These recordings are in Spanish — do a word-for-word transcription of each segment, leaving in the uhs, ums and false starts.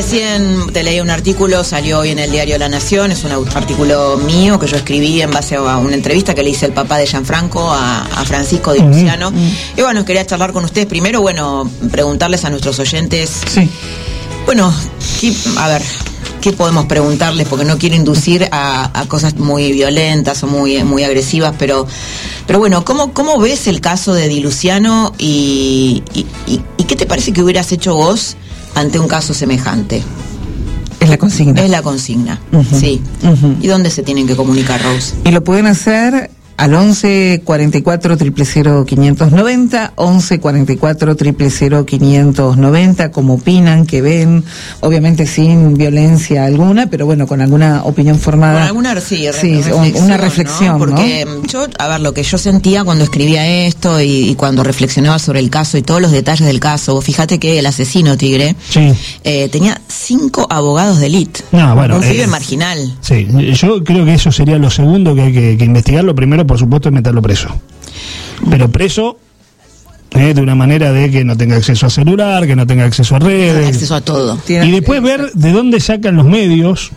Recién te leí un artículo, salió hoy en el diario La Nación, es un artículo mío que yo escribí en base a una entrevista que le hice el papá de Gianfranco a, a Francisco Di Luciano. Uh-huh. Y bueno, quería charlar con ustedes. Primero, bueno, preguntarles a nuestros oyentes. Sí. Bueno, ¿qué, a ver, ¿qué podemos preguntarles? Porque no quiero inducir a, a cosas muy violentas o muy, muy agresivas, pero, pero bueno, ¿cómo, cómo ves el caso de Di Luciano y, y, y, y qué te parece que hubieras hecho vos ante un caso semejante? Es la consigna. Es la consigna, uh-huh. sí. Uh-huh. ¿Y dónde se tienen que comunicar, Rose? Y lo pueden hacer al once cuarenta y cuatro, cero cero cero, quinientos noventa, once cuarenta y cuatro, cero cero cero, quinientos noventa, como opinan, que ven, obviamente sin violencia alguna, pero bueno, con alguna opinión formada. Con alguna, sí, re- sí reflexión, una reflexión, ¿no? Porque ¿no? yo, a ver, lo que yo sentía cuando escribía esto y, y cuando reflexionaba sobre el caso y todos los detalles del caso, fíjate que el asesino Tigre Sí. eh, tenía cinco abogados de élite. No, bueno, Un pibe eh, marginal. Sí, yo creo que eso sería lo segundo que hay que, que investigar. Lo primero, por supuesto, es meterlo preso. Pero preso eh, de una manera de que no tenga acceso a celular, que no tenga acceso a redes. Acceso a todo. Tiene- Y después ver de dónde sacan los medios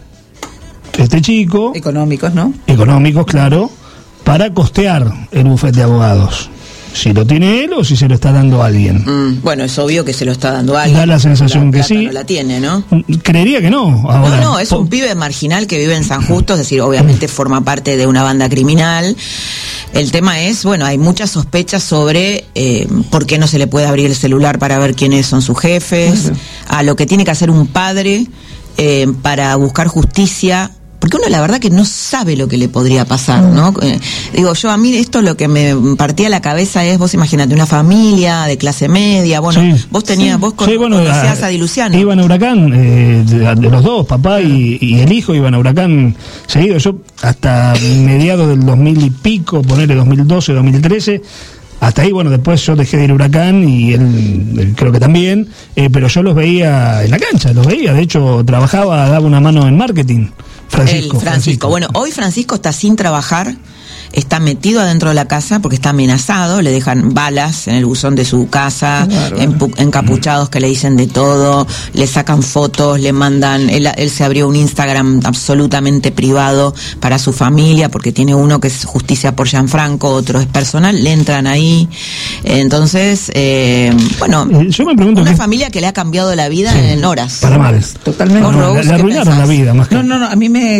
este chico, Económicos, ¿no? económicos, claro, para costear el bufete de abogados. Si lo tiene él o si se lo está dando a alguien. Mm, bueno, es obvio que se lo está dando a alguien. Da la sensación que plata sí. No la tiene, ¿no? Creería que no. Ahora, No, no, es un pibe marginal que vive en San Justo, es decir, obviamente forma parte de una banda criminal. El tema es, bueno, hay muchas sospechas sobre eh, por qué no se le puede abrir el celular para ver quiénes son sus jefes, uh-huh. a lo que tiene que hacer un padre eh, para buscar justicia. Porque uno la verdad que no sabe lo que le podría pasar, ¿no? Eh, digo, yo a mí esto lo que me partía la cabeza es, vos imagínate, una familia de clase media, bueno, Sí. vos tenías, Sí. vos con, Sí, bueno, conocías a, a Di Luciano. Iban a Huracán, eh, de, de los dos, papá y, y el hijo iban a Huracán seguido. Yo hasta mediados del dos mil y pico, ponerle dos mil doce, dos mil trece, hasta ahí, bueno, después yo dejé de ir a Huracán y él, él creo que también, eh, pero yo los veía en la cancha, los veía, de hecho trabajaba, daba una mano en marketing. Francisco, El Francisco. Francisco. Bueno, hoy Francisco está sin trabajar, está metido adentro de la casa porque está amenazado, le dejan balas en el buzón de su casa, empu- encapuchados que le dicen de todo, le sacan fotos, le mandan, él, él se abrió un Instagram absolutamente privado para su familia porque tiene uno que es Justicia por Gianfranco, otro es personal, le entran ahí. Entonces, eh, bueno, Eh, yo me pregunto una qué- familia que le ha cambiado la vida Sí, en horas. para mal. Totalmente. Vos, No, Rose, le, le ¿qué arruinaron pensás? la vida, más que No, no, no, a mí me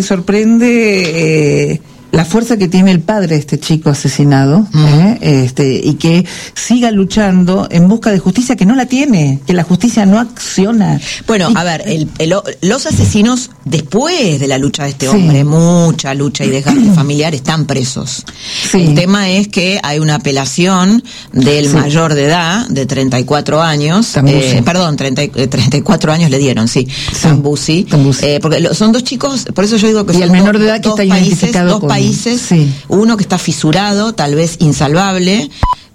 sorprende eh, la fuerza que tiene el padre de este chico asesinado, Mm. eh, este, y que siga luchando en busca de justicia, que no la tiene, que la justicia no acciona. Bueno, Y- a ver, el, el- los asesinos, después de la lucha de este Sí. hombre, mucha lucha y desgaste familiar, están presos. Sí. El tema es que hay una apelación del Sí. mayor de edad, de treinta y cuatro años, Tambusi. eh, perdón, treinta, y- eh, treinta y cuatro años le dieron, sí, Tambusi, Tambusi. eh, porque lo- son dos chicos, por eso yo digo que Y son el menor dos, de edad que dos está países, identificado dos con- países, sí. uno que está fisurado, tal vez insalvable,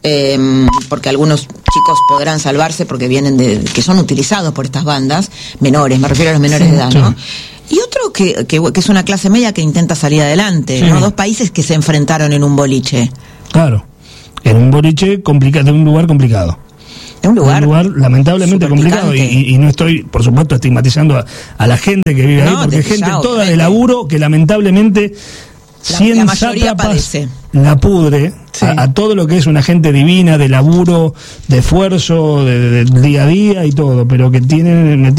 eh, porque algunos chicos podrán salvarse porque vienen de, que son utilizados por estas bandas, menores, me refiero a los menores Sí, de edad, sí. ¿no? Y otro que, que, que es una clase media que intenta salir adelante, Sí. ¿no? Dos países que se enfrentaron en un boliche. Claro, en un boliche complicado, en un lugar complicado. En un lugar, un lugar lamentablemente súper complicado y, picante. y- y no estoy, por supuesto, estigmatizando a, a la gente que vive No, ahí, porque desde gente ya, toda de obviamente. laburo que lamentablemente La- cien la mayoría sátrapas padece. la pudre Sí. a, a todo lo que es una gente divina, de laburo, de esfuerzo, de, de- del día a día y todo, pero que tienen